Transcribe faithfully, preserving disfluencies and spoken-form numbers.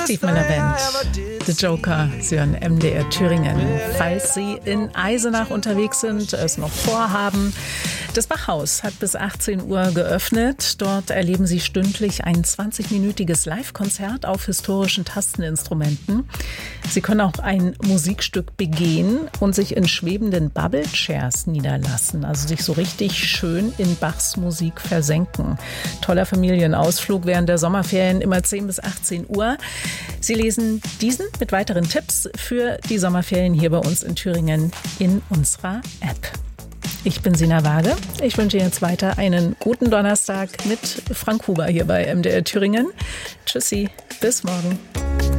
Steve meiner Band, The Joker, Sie hören M D R Thüringen. Falls Sie in Eisenach unterwegs sind, es noch vorhaben, das Bachhaus hat bis achtzehn Uhr geöffnet. Dort erleben Sie stündlich ein zwanzigminütiges Live-Konzert auf historischen Tasteninstrumenten. Sie können auch ein Musikstück begehen und sich in schwebenden Bubble-Chairs niederlassen, also sich so richtig schön in Bachs Musik versenken. Toller Familienausflug während der Sommerferien, immer zehn bis achtzehn Uhr. Sie lesen diesen mit weiteren Tipps für die Sommerferien hier bei uns in Thüringen in unserer App. Ich bin Sina Waage. Ich wünsche jetzt weiter einen guten Donnerstag mit Frank Huber hier bei M D R Thüringen. Tschüssi, bis morgen.